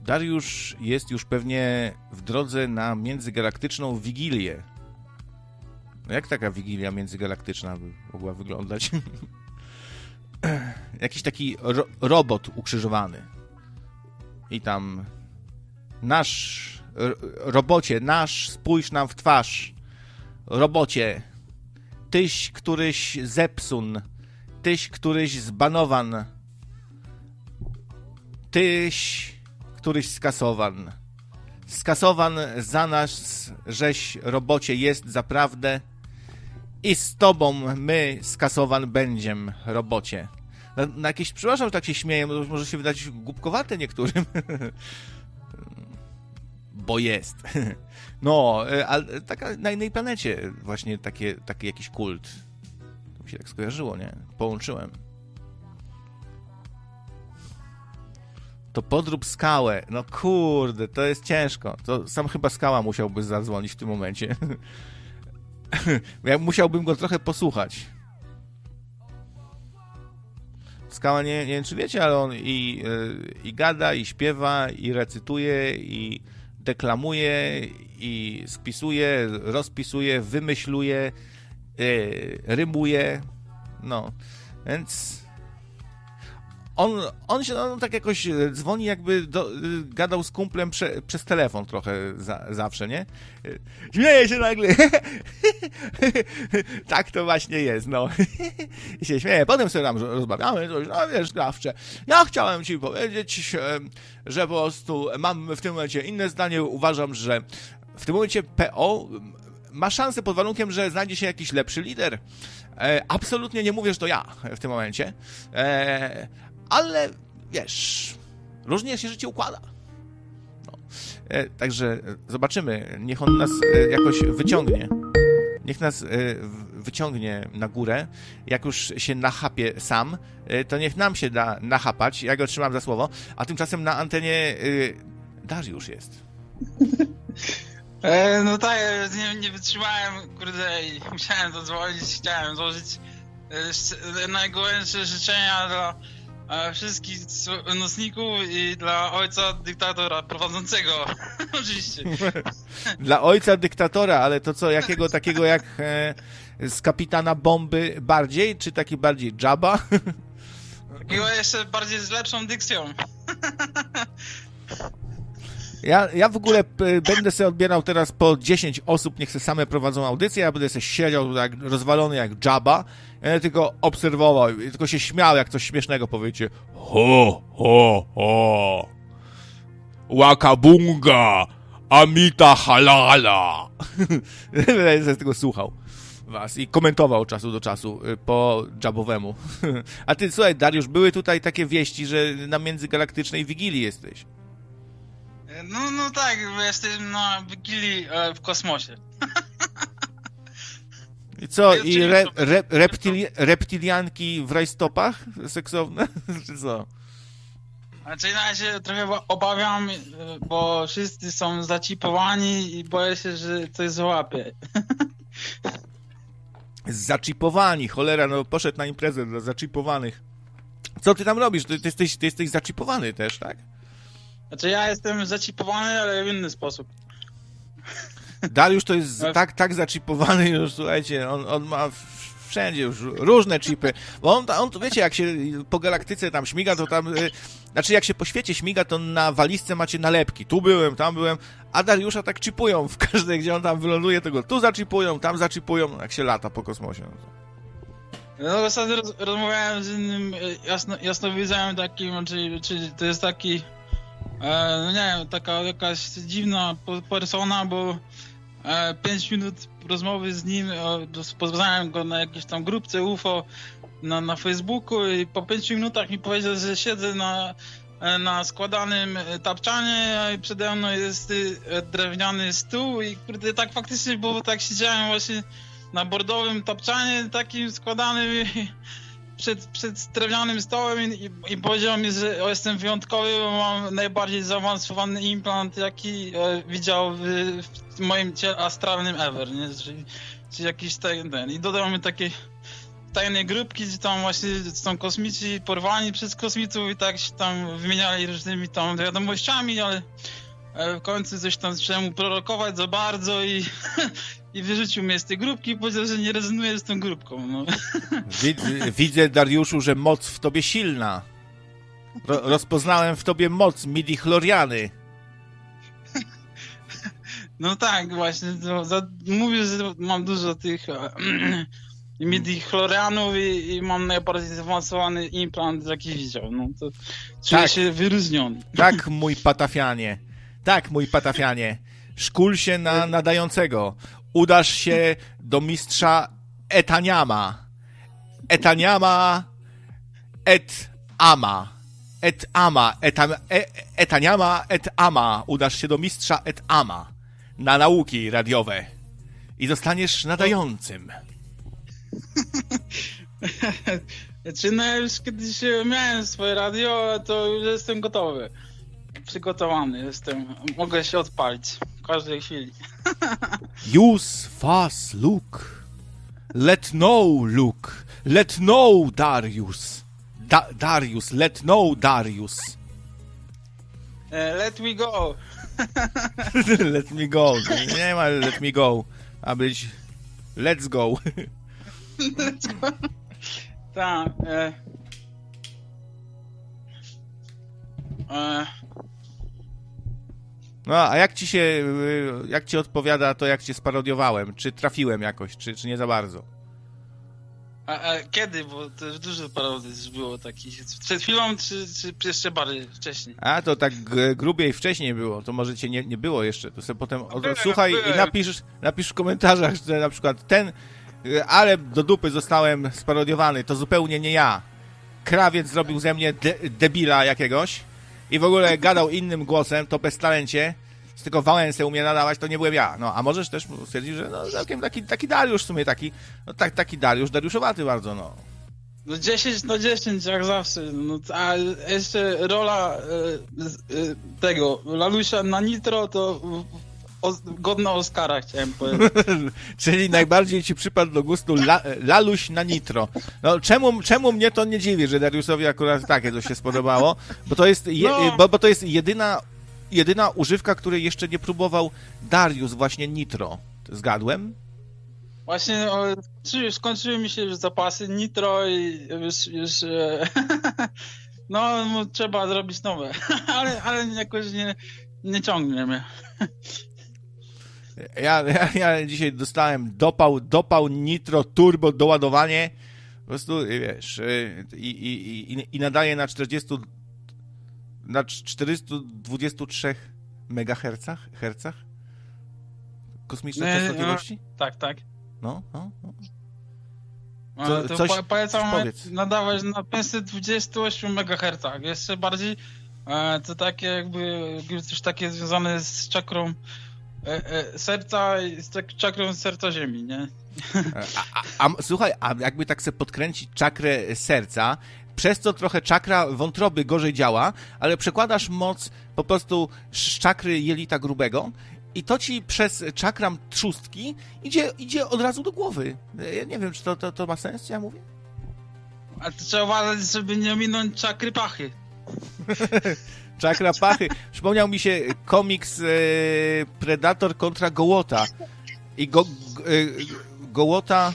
Dariusz jest już pewnie w drodze na międzygalaktyczną wigilię. No jak taka wigilia międzygalaktyczna by mogła wyglądać? Jakiś taki robot ukrzyżowany. I tam robocie, spójrz nam w twarz. Robocie, tyś któryś zepsun, tyś któryś zbanowan, tyś któryś skasowan. Skasowan za nas, żeś robocie jest zaprawdę i z tobą my skasowan będziem, robocie. Na jakieś, przepraszam, że tak się śmieję, może się wydać głupkowate niektórym. Bo jest. No, ale taka na innej planecie właśnie taki jakiś kult. To mi się tak skojarzyło, nie? Połączyłem. To podrób skałę. No kurde, to jest ciężko. To sam chyba Skała musiałby zadzwonić w tym momencie. Ja musiałbym go trochę posłuchać. Skała, nie wiem czy wiecie, ale on i gada, i śpiewa, i recytuje, i deklamuje, i spisuje, rozpisuje, wymyśluje, rymuje. No, więc on się tak jakoś dzwoni, jakby gadał z kumplem przez telefon trochę zawsze, nie? Śmieje się nagle. Tak to właśnie jest, no. I się śmieje. Potem sobie tam rozmawiamy, coś, no wiesz, Krawcze, ja chciałem ci powiedzieć, że po prostu mam w tym momencie inne zdanie. Uważam, że w tym momencie PO ma szansę pod warunkiem, że znajdzie się jakiś lepszy lider. Absolutnie nie mówię, że to ja w tym momencie. Ale wiesz, różnie się życie układa. No. Także zobaczymy. Niech on nas jakoś wyciągnie. Niech nas wyciągnie na górę. Jak już się nachapie sam, to niech nam się da nachapać. Ja go trzymam za słowo. A tymczasem na antenie Dariusz jest. No tak, nie wytrzymałem, kurde, i musiałem zadzwonić. Chciałem złożyć najgorętsze życzenia dla wszystkich nocników i dla ojca dyktatora prowadzącego. Oczywiście. Dla ojca dyktatora, ale to co, jakiego takiego jak z kapitana bomby bardziej, czy taki bardziej Jabba? Takiego jeszcze bardziej z lepszą dykcją. Ja w ogóle będę sobie odbierał teraz po 10 osób, niech se same prowadzą audycję, ja będę sobie siedział tak rozwalony jak Jabba, ja tylko obserwował, tylko się śmiał, jak coś śmiesznego powiecie. Ho, ho, ho. Wakabunga, amita halala. Będę sobie tego słuchał was i komentował od czasu do czasu po Jabowemu. A ty, słuchaj, Dariusz, były tutaj takie wieści, że na międzygalaktycznej wigilii jesteś. No tak, bo jestem na wigilii w kosmosie. I co? I reptilianki w rajstopach seksowne? Czy co? Znaczy ja się trochę obawiam, bo wszyscy są zaczipowani i boję się, że coś złapie. Zaczipowani, cholera, no poszedł na imprezę dla zaczipowanych. Co ty tam robisz? Ty jesteś zaczipowany też, tak? Znaczy ja jestem zaczipowany, ale w inny sposób. Dariusz to jest tak zaczipowany już, słuchajcie, on ma wszędzie już różne chipy, bo on to wiecie, jak się po galaktyce tam śmiga, to tam, znaczy jak się po świecie śmiga, to na walizce macie nalepki, tu byłem, tam byłem, a Dariusza tak chipują w każdej, gdzie on tam wyląduje, tego tu zaczipują, tam zaczipują, jak się lata po kosmosie. No ostatnio rozmawiałem z innym jasnowidzem takim, czyli to jest taki, no nie wiem, taka jakaś dziwna persona, bo 5 minut rozmowy z nim, poznałem go na jakiejś tam grupce UFO na Facebooku i po 5 minutach mi powiedział, że siedzę na składanym tapczanie, a przede mną jest drewniany stół i kurde, tak faktycznie, bo tak siedziałem właśnie na bordowym tapczanie takim składanym przed drewnianym stołem i powiedział mi, że jestem wyjątkowy, bo mam najbardziej zaawansowany implant, jaki widział w moim ciele astralnym ever, nie? Czyli jakiś ten. I dodał mi tajne grupki, gdzie tam właśnie są kosmici porwani przez kosmitów i tak się tam wymieniali różnymi tam wiadomościami, ale w końcu coś tam zacząłem mu prorokować za bardzo i i wyrzucił mnie z tej grupki i powiedział, że nie rezonuje z tą grupką. No. Widzę, Dariuszu, że moc w tobie silna. Rozpoznałem w tobie moc midi-chloriany. No tak, właśnie. Mówię, że mam dużo tych midi-chlorianów i mam najbardziej zaawansowany implant, jaki widział. No to czuję się wyróżniony. Tak, mój patafianie. Tak, mój patafianie. Szkól się na nadającego. Udasz się do mistrza Etaniama. Etaniama et ama. Et ama. Etaniama et ama. Udasz się do mistrza et ama. Na nauki radiowe. I zostaniesz nadającym. Czy no już kiedyś miałem swoje radio, to już jestem gotowy. Przygotowany jestem. Mogę się odpalić w każdej chwili. Use fast look. Let no look. Let no Darius. Darius. Let no Darius. Let me go. Let me go. Nie ma let me go. A być let's go. Let's go. Tak. No, a jak ci odpowiada to, jak cię sparodiowałem? Czy trafiłem jakoś, czy nie za bardzo? A kiedy? Bo to już dużo parodii było takich. Przed chwilą, czy jeszcze bardziej wcześniej? A, to tak grubiej wcześniej było. To może cię nie było jeszcze. To sobie potem słuchaj i napisz w komentarzach, że na przykład ten, ale do dupy zostałem sparodiowany. To zupełnie nie ja. Krawiec zrobił ze mnie debila jakiegoś i w ogóle gadał innym głosem, to bez talencie. Z tylko Wałęsę umie nadawać, to nie byłem ja. No, a możesz też stwierdzić, że no, całkiem taki Dariusz w sumie, taki Dariuszowaty bardzo, no. No 10 na 10 jak zawsze. No, a jeszcze rola tego Lalusia na Nitro to godna Oscara, chciałem powiedzieć. Czyli najbardziej ci przypadł do gustu Laluś na Nitro. No, czemu mnie to nie dziwi, że Dariuszowi akurat takie coś się spodobało? Bo to jest, bo to jest jedyna używka, której jeszcze nie próbował Dariusz, właśnie Nitro. Zgadłem? Właśnie skończyły mi się już zapasy Nitro i już no trzeba zrobić nowe, ale jakoś nie ciągnie mnie. Ja dzisiaj dostałem dopał Nitro Turbo doładowanie, po prostu, wiesz, i nadaje na 423 MHz? Kosmiczne częstotliwości? Tak. No. To polecam nadawać na 528 MHz. Jeszcze bardziej to takie jakby coś takie związane z czakrą serca i z czakrą serca Ziemi, nie? Słuchaj, a jakby tak sobie podkręcić czakrę serca, przez co trochę czakra wątroby gorzej działa, ale przekładasz moc po prostu z czakry jelita grubego i to ci przez czakram trzustki idzie od razu do głowy. Ja nie wiem, czy to ma sens, co ja mówię? A to trzeba uważać, żeby nie ominąć czakry pachy. Czakra pachy. Przypomniał mi się komiks Predator kontra Gołota. I Gołota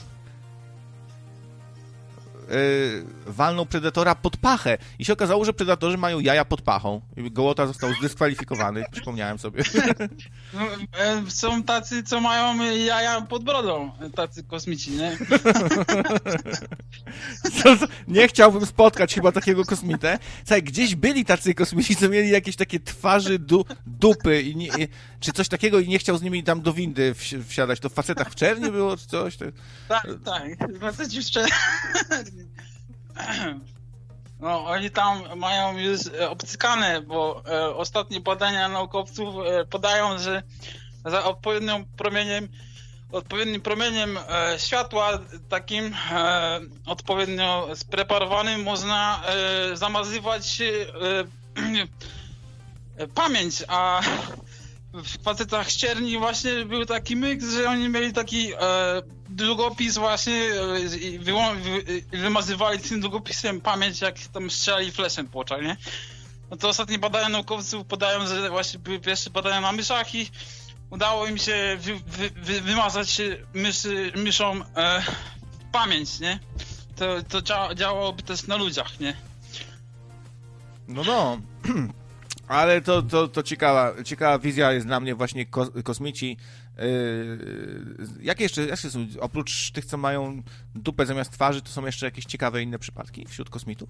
walnął Predatora pod pachę. I się okazało, że Predatorzy mają jaja pod pachą. I Gołota został zdyskwalifikowany. Przypomniałem sobie. No, są tacy, co mają jaja pod brodą. Tacy kosmici, nie? Nie chciałbym spotkać chyba takiego kosmitę. Słuchaj, gdzieś byli tacy kosmici, co mieli jakieś takie twarzy dupy czy coś takiego i nie chciał z nimi tam do windy wsiadać. To w Facetach w czerni było, czy coś? Tak. Faceci w czerni. No, oni tam mają już obcykane, bo ostatnie badania naukowców podają, że za odpowiednim promieniem światła, takim odpowiednio spreparowanym, można zamazywać pamięć, w Facetach z czerni właśnie był taki myk, że oni mieli taki długopis właśnie i wymazywali tym długopisem pamięć, jak tam strzelali fleszem po oczach, nie? No to ostatnie badania naukowców podają, że właśnie były pierwsze badania na myszach i udało im się wymazać myszom pamięć, nie? To działałoby też na ludziach, nie? No. Ale to ciekawa wizja jest dla mnie właśnie kosmici. Jakie są, oprócz tych, co mają dupę zamiast twarzy, to są jeszcze jakieś ciekawe inne przypadki wśród kosmitów?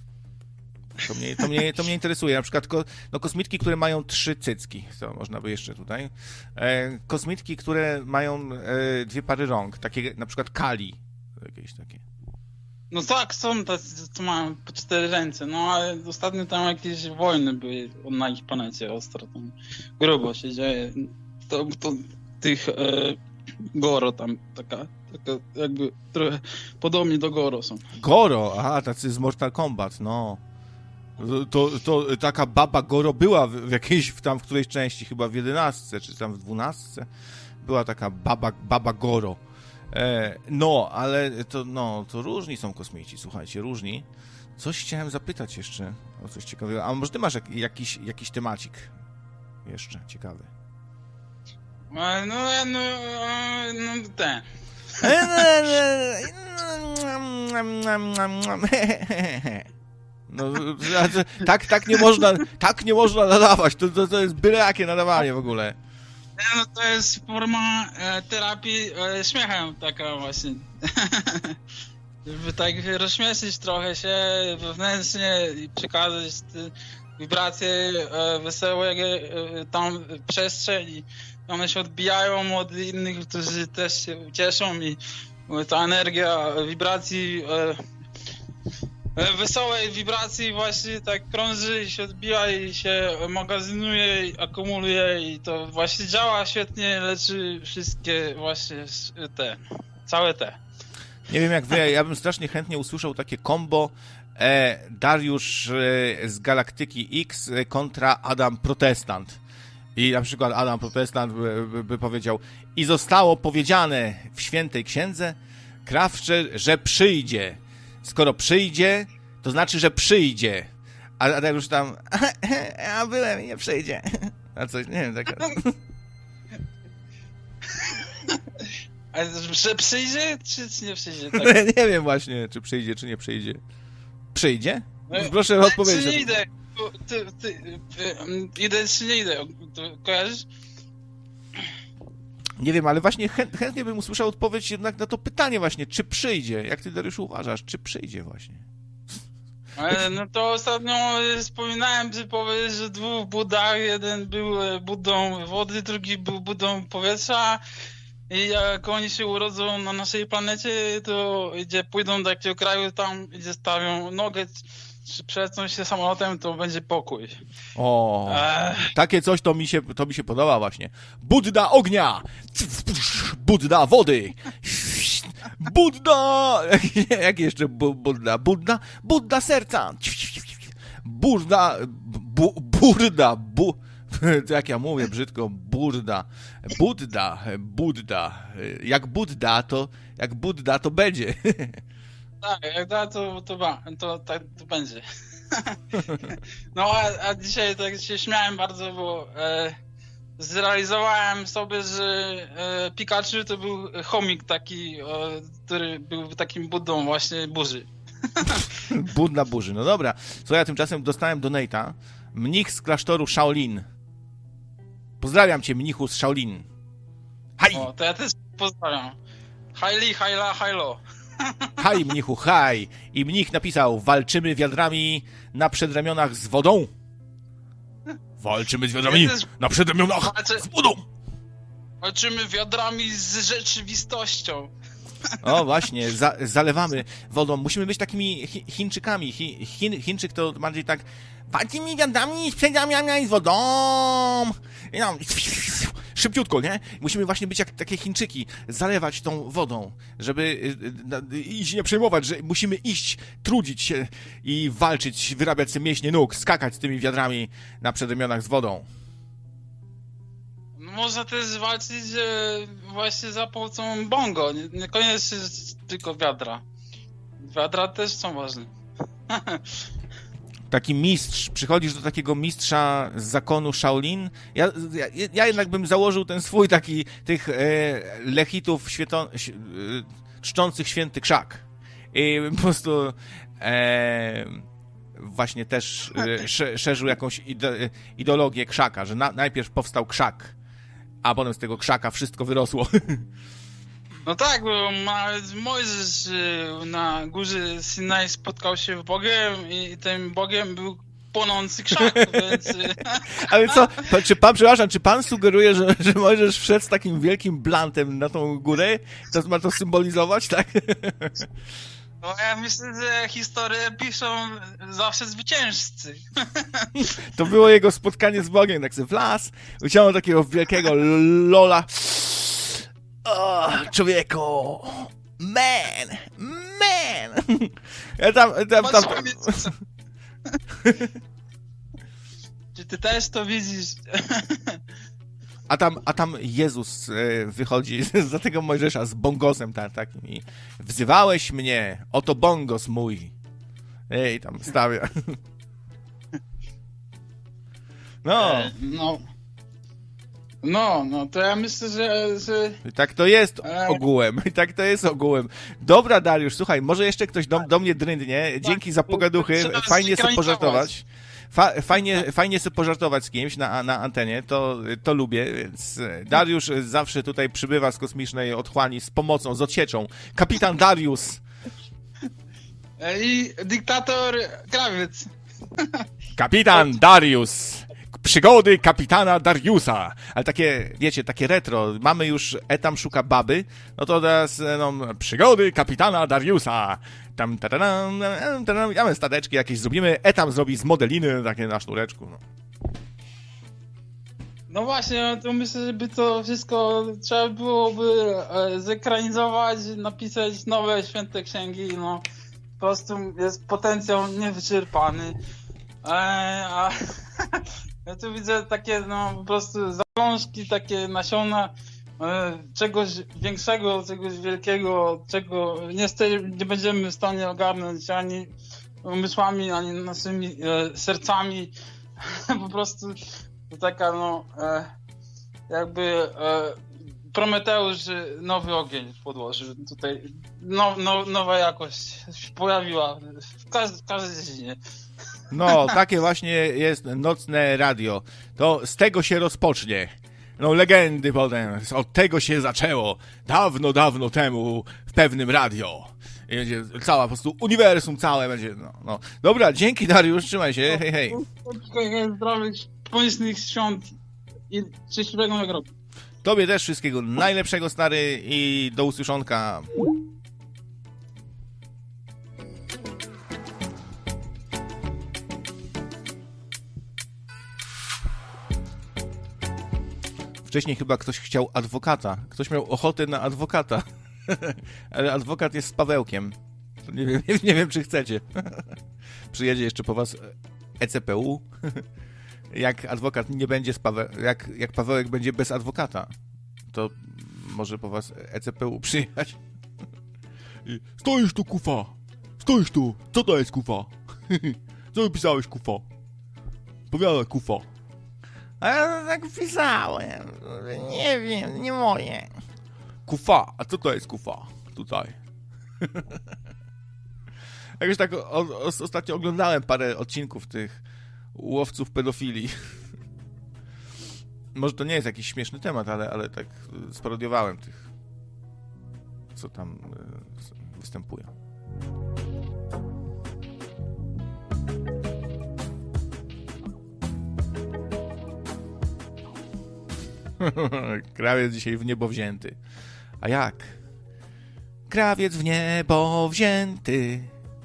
To mnie interesuje. Na przykład kosmitki, które mają 3 cycki, to można by jeszcze tutaj. Kosmitki, które mają 2 pary rąk, takie na przykład Kali, jakieś takie. No tak, są tacy, co mają po 4 ręce, no ale ostatnio tam jakieś wojny były na ich planecie ostro, tam grubo się dzieje. To tych Goro tam, taka jakby trochę podobnie do Goro są. Goro, aha, tacy z Mortal Kombat, no. To taka baba Goro była w jakiejś, w którejś części, chyba w 11, czy tam w 12, była taka baba Goro. No, ale to różni są kosmici, słuchajcie, różni. Coś chciałem zapytać jeszcze o coś ciekawego. A może ty masz jakiś temacik jeszcze ciekawy? Ten. No, tak nie można nadawać, to jest byle jakie nadawanie w ogóle. No to jest forma terapii śmiechem taka właśnie. Żeby tak rozśmieszyć trochę się wewnętrznie i przekazać te wibracje wesołe tam w przestrzeni. One się odbijają od innych, którzy też się cieszą i ta energia wibracji wesołej wibracji właśnie tak krąży i się odbija i się magazynuje i akumuluje i to właśnie działa świetnie, leczy wszystkie właśnie całe te. Nie wiem jak wy, ja bym strasznie chętnie usłyszał takie combo Dariusz z Galaktyki X kontra Adam Protestant. I na przykład Adam Protestant by powiedział: i zostało powiedziane w świętej księdze Krawcze, że przyjdzie. Skoro przyjdzie, to znaczy, że przyjdzie. A Dariusz tam, a byle mi nie przyjdzie. A coś, nie wiem, taka... A że przyjdzie, czy nie przyjdzie? Tak? Nie wiem właśnie, czy przyjdzie, czy nie przyjdzie. Przyjdzie? Proszę odpowiedzieć. Czy nie idę? Idę czy nie idę? Kojarzysz? Nie wiem, ale właśnie chętnie bym usłyszał odpowiedź jednak na to pytanie właśnie, czy przyjdzie? Jak ty, Dariuszu, uważasz, czy przyjdzie właśnie? No to ostatnio wspominałem przypowieść, że 2 Buddach, jeden był Buddą wody, drugi był Buddą powietrza i jak oni się urodzą na naszej planecie, to gdzie pójdą do takiego kraju, tam gdzie stawią nogę, czy przelecą się samolotem, to będzie pokój. O, takie coś to mi się podoba właśnie. Budda ognia! Budda wody! Budda! Jak jeszcze Budda? Budda serca! Burda! Jak ja mówię brzydko, Budda. Jak Budda to będzie. Tak, jak da, to będzie. No, a dzisiaj tak się śmiałem bardzo, bo zrealizowałem sobie, że Pikachu to był chomik taki, który był takim Buddą właśnie burzy. Budda burzy, no dobra. Co ja tymczasem dostałem donate'a. Mnich z klasztoru Shaolin. Pozdrawiam cię, mnichu z Shaolin. Haj! O, to ja też pozdrawiam. Hajli, hajla, hajlo. Haj, mnichu, haj! I mnich napisał: walczymy wiadrami na przedramionach z wodą. Walczymy z wiadrami na przedramionach z wodą. Walczymy wiadrami z rzeczywistością. O, właśnie, zalewamy wodą. Musimy być takimi Chińczykami. Chińczyk to bardziej tak: walczymy wiadrami z przedramiami z wodą. I no, szybciutko, nie? Musimy właśnie być jak takie Chińczyki, zalewać tą wodą, żeby iść, nie przejmować, że musimy iść, trudzić się i walczyć, wyrabiać sobie mięśnie nóg, skakać z tymi wiadrami na przedramionach z wodą. No można też walczyć właśnie za pomocą bongo, niekoniecznie tylko wiadra. Wiadra też są ważne. Taki mistrz, przychodzisz do takiego mistrza z zakonu Shaolin. Ja jednak bym założył ten swój taki, tych lechitów czczących święty krzak. I po prostu właśnie też szerzył jakąś ideologię krzaka, że najpierw powstał krzak, a potem z tego krzaka wszystko wyrosło. No tak, bo nawet Mojżesz na górze Synaj spotkał się z Bogiem i tym Bogiem był płonący krzak, więc... Ale co, czy pan sugeruje, że Mojżesz wszedł z takim wielkim blantem na tą górę? To ma to symbolizować, tak? No ja myślę, że historię piszą zawsze zwycięzcy. To było jego spotkanie z Bogiem, tak sobie wlazł, wyciągnął takiego wielkiego lola. O, człowieku! Man! Ja tam. Czy ty też to widzisz? A tam Jezus wychodzi za tego Mojżesza z bongosem takim i wzywałeś mnie, oto bongos mój. I tam stawia. No, to ja myślę, że... I tak to jest ogółem. Dobra, Dariusz, słuchaj, może jeszcze ktoś do mnie dryndnie. Dzięki za pogaduchy. Fajnie sobie pożartować. Fajnie sobie pożartować z kimś na antenie, to lubię, więc Dariusz zawsze tutaj przybywa z kosmicznej otchłani z pomocą, z odsieczą. Kapitan Darius! I dyktator Krawiec. Kapitan Darius! Przygody kapitana Dariusa. Ale takie, wiecie, takie retro. Mamy już Etam szuka baby, no to teraz przygody kapitana Dariusa. Tam, mamy stateczki jakieś zrobimy. Etam zrobi z modeliny takie na sznureczku. No właśnie, to myślę, żeby to wszystko trzeba byłoby zekranizować, napisać nowe święte księgi, no. Po prostu jest potencjał niewyczerpany. A ja tu widzę takie, po prostu zalążki, takie nasiona czegoś większego, czegoś wielkiego, czego nie będziemy w stanie ogarnąć ani umysłami, ani naszymi sercami. Po prostu to taka, jakby Prometeusz nowy ogień podłożył tutaj. Nowa jakość się pojawiła w każdej dziedzinie. No, takie właśnie jest nocne radio. To z tego się rozpocznie. Legendy potem. Od tego się zaczęło. Dawno, dawno temu w pewnym radio. I będzie cała po prostu uniwersum całe będzie. Dobra, dzięki Dariusz, trzymaj się. Hej. Zdrowych, pomyślnych świąt i szczęśliwego nowego roku. Tobie też wszystkiego najlepszego, stary, i do usłyszonka. Wcześniej chyba ktoś chciał adwokata. Ktoś miał ochotę na adwokata. Ale adwokat jest z Pawełkiem. Nie wiem, czy chcecie. Przyjedzie jeszcze po was ECPU. Jak adwokat nie będzie z jak Pawełek będzie bez adwokata, to może po was ECPU przyjechać. Stoisz tu, kufa! Stoisz tu! Co to jest, kufa? Co wypisałeś, kufa? Powiadaj, kufa. A ja tak pisałem. Nie wiem, nie moje. Kufa, a co to jest kufa? Tutaj. Jakoś tak ostatnio oglądałem parę odcinków tych łowców pedofilii. Może to nie jest jakiś śmieszny temat, ale tak sparodiowałem tych, co tam występują. Krawiec dzisiaj w niebo wzięty. A jak? Krawiec w niebo wzięty.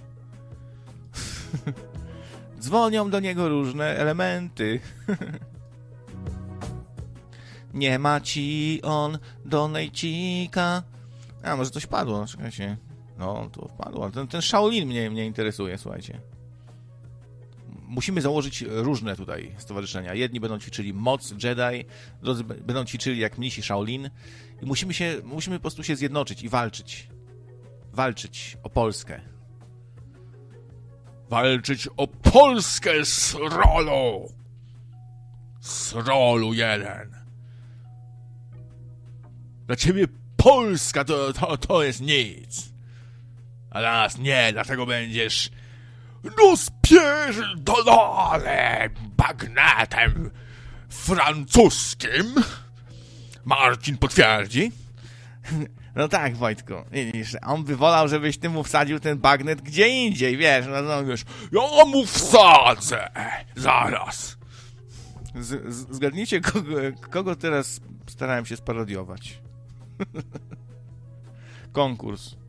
Dzwonią do niego różne elementy. Nie ma ci on donejcika. A może coś padło, czekajcie. No, to wpadło. Ten Shaolin mnie interesuje, słuchajcie. musimy założyć różne tutaj stowarzyszenia. Jedni będą ćwiczyli moc Jedi, drudzy będą ćwiczyli jak mnisi Shaolin i musimy po prostu się zjednoczyć i walczyć. Walczyć o Polskę. Walczyć o Polskę, Srolu! Srolu jeden. Dla ciebie Polska to jest nic. A dla nas nie, dlatego będziesz spierdolony bagnetem francuskim. Marcin potwierdzi. No tak, Wojtku, widzisz, on by wolał, żebyś ty mu wsadził ten bagnet gdzie indziej, wiesz, no wiesz, ja mu wsadzę, zaraz. Zgadnijcie, kogo teraz starałem się sparodiować. Konkurs.